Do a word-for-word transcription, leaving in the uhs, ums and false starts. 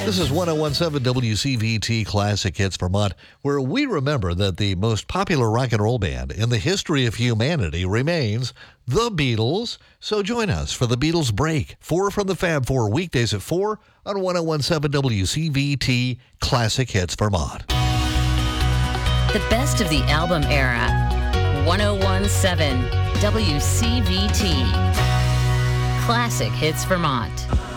This is ten seventeen W C V T Classic Hits Vermont, where we remember that the most popular rock and roll band in the history of humanity remains the Beatles. So join us for the Beatles Break, four from the Fab Four, weekdays at four on ten seventeen W C V T Classic Hits Vermont. The best of the album era. ten seventeen W C V T Classic Hits Vermont.